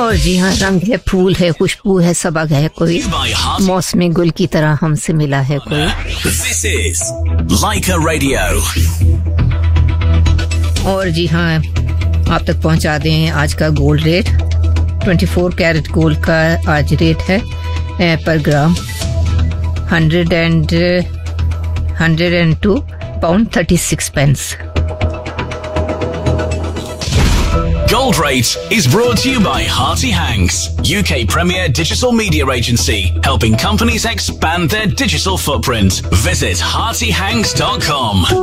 और जी हाँ, रंग है, फूल है, खुशबू है, सबक है कोई, मौसमी गुल की तरह हमसे मिला है कोई। This is Laika Radio. और जी हाँ, आप तक पहुंचा दें आज का गोल्ड रेट। 24 कैरेट गोल्ड का आज रेट है पर ग्राम 102 pound 36 pens. Gold Rate is brought to you by Hearty Hanks, UK premier digital media agency, helping companies expand their digital footprint. Visit heartyhanks.com.